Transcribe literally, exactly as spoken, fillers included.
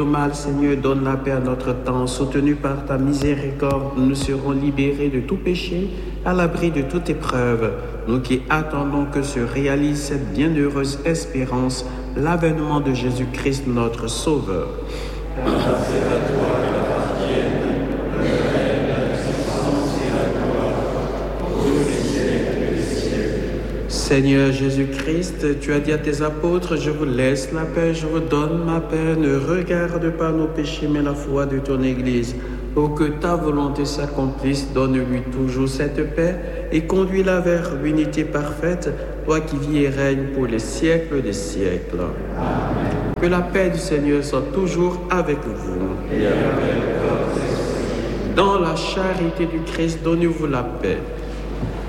tout mal, Seigneur, donne la paix à notre temps. Soutenus par ta miséricorde, nous serons libérés de tout péché, à l'abri de toute épreuve. Nous qui attendons que se réalise cette bienheureuse espérance, l'avènement de Jésus-Christ, notre Sauveur. Seigneur Jésus-Christ, tu as dit à tes apôtres, je vous laisse la paix, je vous donne ma paix. Ne regarde pas nos péchés, mais la foi de ton Église. Pour que ta volonté s'accomplisse, donne-lui toujours cette paix et conduis-la vers l'unité parfaite, toi qui vis et règnes pour les siècles des siècles. Amen. Que la paix du Seigneur soit toujours avec vous. Et avec votre esprit. Dans la charité du Christ, donnez-vous la paix.